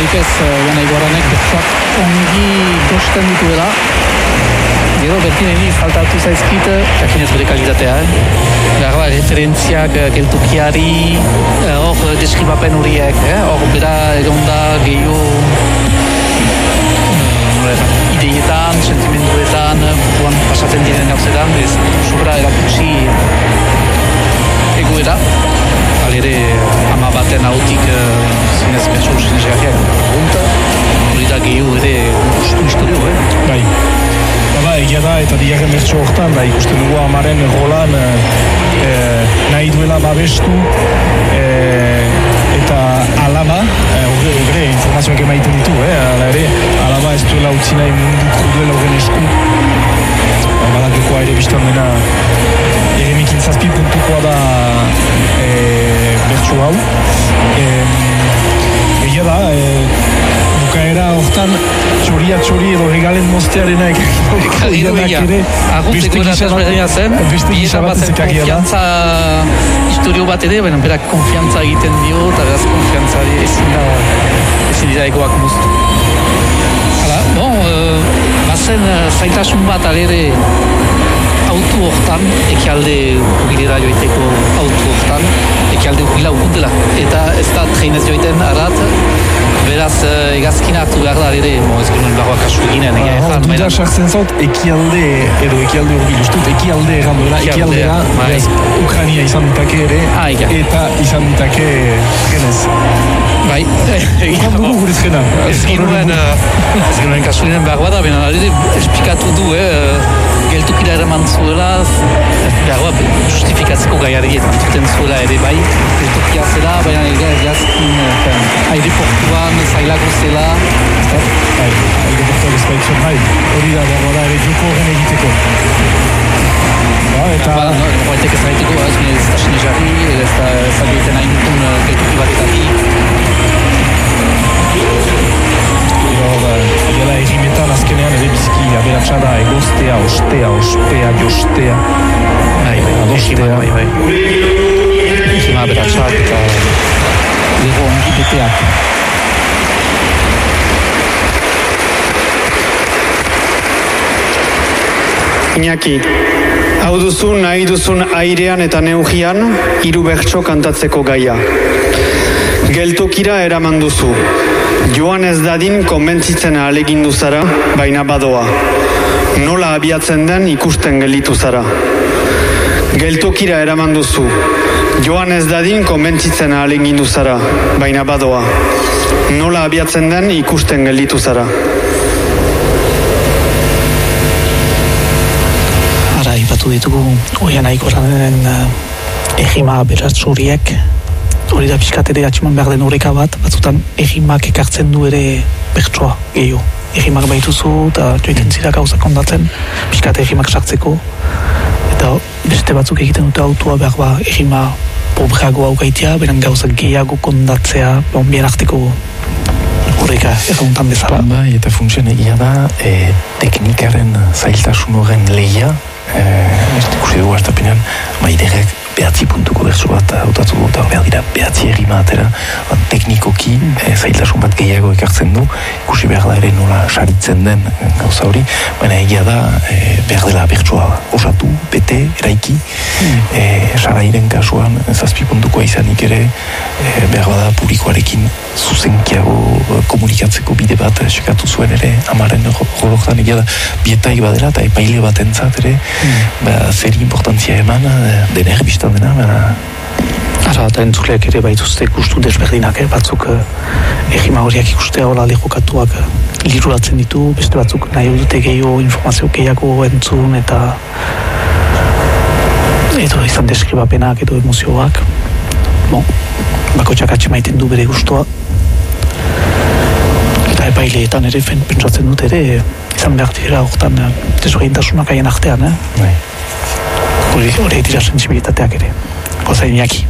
ez, Janai Goranek bertsoak ongi gosten dituela. Gero bertineni faltatu zaizkit, jakinez bere kalitatea, Garba, referentziak geltokiari, hor deskribapen horiek, hor bera egon da gehiago ideietan, sentimenduetan, buruan pasatzen diren gauzetan, ez sobra erakutsi egoera. Halere, ama baten hautik zinez bertso sinesgarriak gunta, hori da gehiago ere ustu historio, Bai. Egia da, eta diaren bertso hortan, ikusten dugu amaren rolan nahi duela babestu eta alaba, horre informazioak emaiten ditu, ala ere, alaba ez duela utzi nahi mundu kruduela horren esku. Badakokoa ere biztan dena eremikin zazpi puntukoa da bertso hau. Egia da, bukaera hortan txori edo regalen moztearena ekarriak ere beste gisa bat ezekarria da. Konfiantza historio bat ere, berak konfiantza egiten dio, eta beraz konfiantza ezin dira egoak moztu. Hala, bazen zaitasun bat alere autu hortan, ekialde ugilera joiteko autu hortan, ekialde ugila ukundela. Eta ez da treinez joiten arat, beraz egazkina hartu behar da ere, ez genuen barroa kasu eginen. Duda sartzen zaut ekialde edo ekialde urbil ustut, ekialde egan duela, ekialdera Ukrania izan ditake ere, eta izan ditake genez. Bai, egan dugu gure zena. Ez genuen kasu eginen behar bada, bena ere esplikatu du, geltukira eraman zuela, behar justifikatzeko gaiari erantzuten zuela ere bai, geltukia zela, baina egazkin aireportuan zailago zela. Bai, aireportuak ez baitzen bai, hori da behar bada ere joko horren egiteko. Eta... Horretek ez gaiteko, ez da sinesgarri, ez da zagoetan hain dutun geltuki batetatik. Gela egimetan azkenean ere biziki aberatsa da egostea, ostea, ospea, jostea. Adostea. Egima aberatsak eta lego ongi beteak. Iñaki, hau duzu nahi duzun airean eta neugian hiru bertso kantatzeko gaia. Geltokira eraman duzu. Joan ez dadin konbentzitzen ahalegindu zara, baina badoa. Nola abiatzen den ikusten gelditu zara. Geltokira eraman duzu. Joan ez dadin konbentzitzen ahalegindu zara, baina badoa. Nola abiatzen den ikusten gelditu zara. Ara, ipatu ditugu Janai Goranen egima aberatsuriek. Hori da pixkat ere atximan behar den horreka bat, batzutan egimak ekartzen du ere bertsoa gehiago. Egimak baituzu eta joiten zira gauzak ondatzen, pixkat egimak sartzeko. Eta beste batzuk egiten dute autua behar ba egima pobrago hau gaitea, beren gauzak gehiago kondatzea, bien arteko horreka errauntan bezala. Bai, eta funtzioan egia da, teknikaren zailtasun horren lehia, ikusi dugu hartapenean, maiderek behatzi puntuko bertso bat hautatu du, eta behar dira behatzi egima atera, teknikoki zailtasun bat gehiago ekartzen du, ikusi behar da ere nola saritzen den gauza hori, baina egia da behar dela bertsoa osatu, bete, eraiki, sarairen kasuan zazpi puntukoa izanik ere behar bada publikoarekin zuzenkiago komunikatzeko bide bat sekatu zuen ere amaren horretan egia da bietaik badela eta epaile bat entzat ere zeri importantzia eman dener biztan dena Ara, eta entzuleak ere baituzte gustu desberdinak, batzuk egima horiak ikustea hola lehokatuak liruratzen ditu, beste batzuk nahi dute gehiago informazio gehiago entzun eta edo izan deskribapenak edo emozioak. Bakotxak atxemaiten du bere gustua. Eta epaileetan ere pentsatzen dut ere izan behar dira horretan desberdintasunak haien artean. Hori dira sensibilitateak ere. Goza Iñaki.